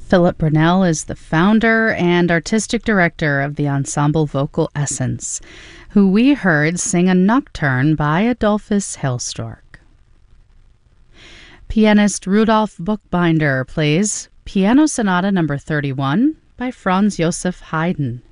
Philip Brunel is the founder and artistic director of the ensemble Vocal Essence, who we heard sing a nocturne by Adolphus Hailstork. Pianist Rudolf Buchbinder plays Piano Sonata No. 31 by Franz Joseph Haydn.